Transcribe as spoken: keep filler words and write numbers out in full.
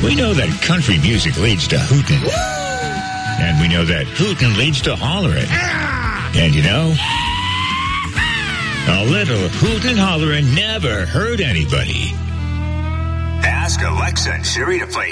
We know that country music leads to hootin'. And we know that hootin' leads to hollerin'. And you know, a little hootin' hollerin' never hurt anybody. Ask Alexa and Siri to play